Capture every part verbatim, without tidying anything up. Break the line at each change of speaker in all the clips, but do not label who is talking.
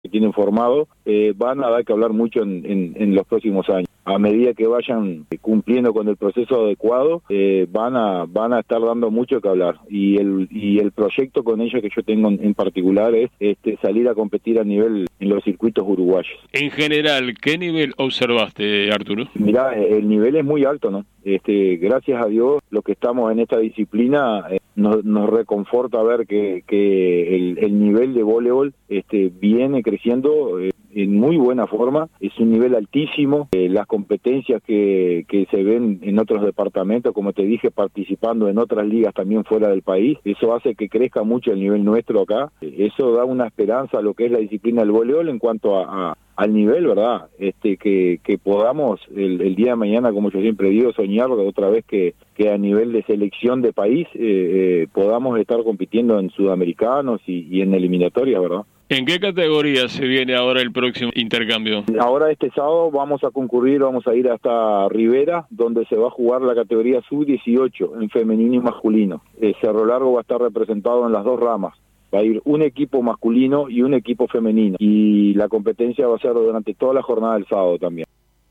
que tienen formado, eh, van a dar que hablar mucho en, en, en los próximos años. A medida que vayan cumpliendo con el proceso adecuado, eh, van a van a estar dando mucho que hablar. Y el y el proyecto con ellos que yo tengo en, en particular es este, salir a competir a nivel en los circuitos uruguayos.
En general, ¿qué nivel observaste, Arturo?
Mirá, el nivel es muy alto, ¿no? Este, gracias a Dios, los que estamos en esta disciplina eh, nos, nos reconforta ver que, que el, el nivel de voleibol este, viene creciendo eh, en muy buena forma, es un nivel altísimo, eh, las competencias que, que se ven en otros departamentos, como te dije, participando en otras ligas también fuera del país, eso hace que crezca mucho el nivel nuestro acá, eso da una esperanza a lo que es la disciplina del voleibol en cuanto a, a al nivel, ¿verdad? Este que, que podamos el, el día de mañana, como yo siempre digo, soñar otra vez que, que a nivel de selección de país eh, eh, podamos estar compitiendo en sudamericanos y, y en eliminatorias, ¿verdad?
¿En qué categoría se viene ahora el próximo intercambio?
Ahora este sábado vamos a concurrir, vamos a ir hasta Rivera, donde se va a jugar la categoría sub dieciocho en femenino y masculino. Eh, Cerro Largo va a estar representado en las dos ramas. Va a ir un equipo masculino y un equipo femenino. Y la competencia va a ser durante toda la jornada del sábado también.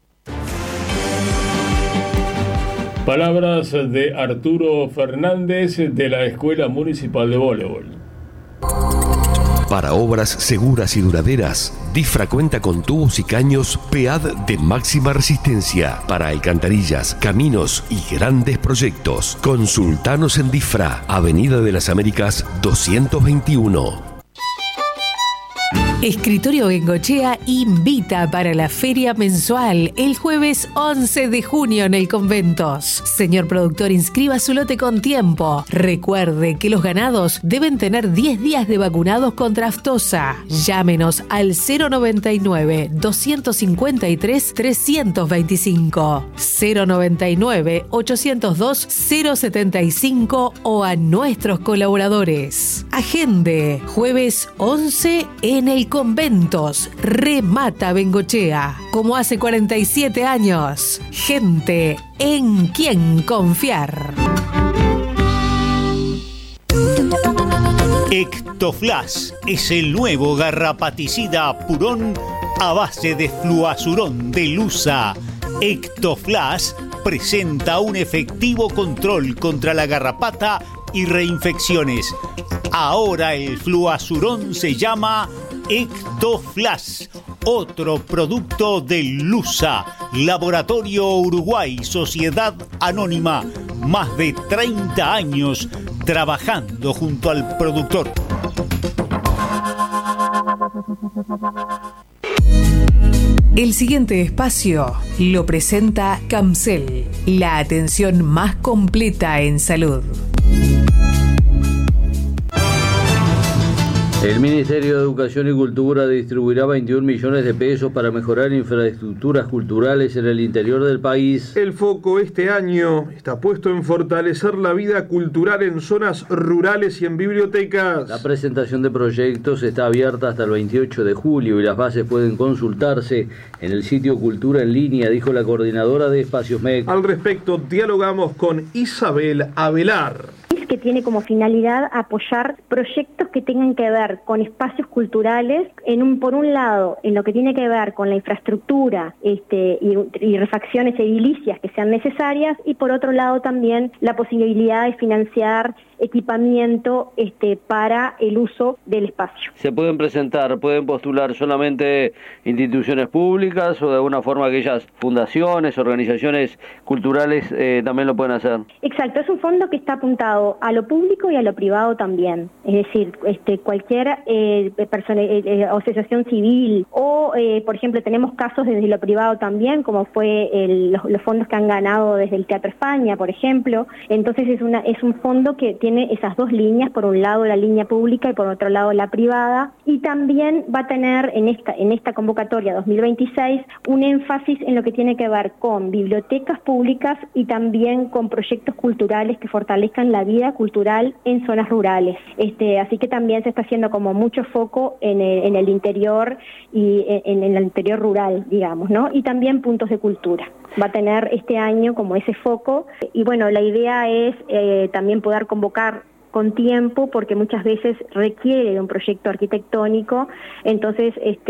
Palabras de Arturo Fernández de la Escuela Municipal de Voleibol.
Para obras seguras y duraderas, Difra cuenta con tubos y caños P A D de máxima resistencia para alcantarillas, caminos y grandes proyectos. Consultanos en Difra, Avenida de las Américas doscientos veintiuno.
Escritorio Bengochea invita para la feria mensual el jueves once de junio en el Conventos. Señor productor, inscriba su lote con tiempo. Recuerde que los ganados deben tener diez días de vacunados contra aftosa. Llámenos al cero noventa y nueve, doscientos cincuenta y tres, trescientos veinticinco, cero noventa y nueve, ochocientos dos, cero setenta y cinco o a nuestros colaboradores. Agende, jueves once en el Conventos. Remata Bengochea, como hace cuarenta y siete años. Gente en quien confiar.
Ectoflash es el nuevo garrapaticida Purón a base de fluazurón de Lusa. Ectoflash presenta un efectivo control contra la garrapata y reinfecciones. Ahora el fluazurón se llama Ectoflash, otro producto de Lusa, Laboratorio Uruguay, Sociedad Anónima, más de treinta años trabajando junto al productor.
El siguiente espacio lo presenta Camcel, la atención más completa en salud.
El Ministerio de Educación y Cultura distribuirá veintiún millones de pesos para mejorar infraestructuras culturales en el interior del país.
El foco este año está puesto en fortalecer la vida cultural en zonas rurales y en bibliotecas.
La presentación de proyectos está abierta hasta el veintiocho de julio y las bases pueden consultarse en el sitio Cultura en Línea, dijo la coordinadora de Espacios M E C.
Al respecto, dialogamos con Isabel Avelar,
que tiene como finalidad apoyar proyectos que tengan que ver con espacios culturales, en un, por un lado, en lo que tiene que ver con la infraestructura este, y, y refacciones edilicias que sean necesarias, y por otro lado también la posibilidad de financiar equipamiento este, para el uso del espacio.
¿Se pueden presentar, pueden postular solamente instituciones públicas o de alguna forma aquellas fundaciones, organizaciones culturales eh, también lo pueden hacer?
Exacto, es un fondo que está apuntado a lo público y a lo privado también, es decir, este, cualquier eh, persona, eh, asociación civil o, eh, por ejemplo, tenemos casos desde lo privado también, como fue el, los, los fondos que han ganado desde el Teatro España, por ejemplo. Entonces es, una, es un fondo que tiene esas dos líneas, por un lado la línea pública y por otro lado la privada, y también va a tener en esta, en esta convocatoria dos mil veintiséis un énfasis en lo que tiene que ver con bibliotecas públicas y también con proyectos culturales que fortalezcan la vida cultural en zonas rurales. Este, así que también se está haciendo como mucho foco en el, en el interior y en, en el interior rural, digamos, ¿no? Y también puntos de cultura. Va a tener este año como ese foco y bueno, la idea es eh, también poder convocar con tiempo porque muchas veces requiere de un proyecto arquitectónico, entonces este